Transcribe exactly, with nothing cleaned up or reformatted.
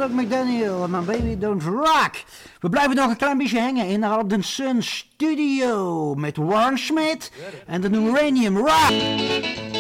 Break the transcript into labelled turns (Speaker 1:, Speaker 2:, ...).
Speaker 1: Luke McDaniel, My Baby Don't Rock. We blijven nog een klein beetje hangen in de Sun Studio met Warren Schmidt en de Uranium Rock.